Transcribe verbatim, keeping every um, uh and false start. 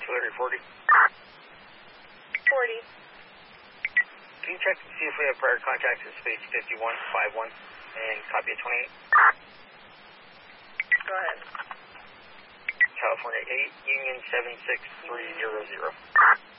two forty. forty. Can you check to see if we have prior contacts at space fifty-one fifty-one and copy at twenty-eight? Go ahead. California eight, Union seven six three zero zero.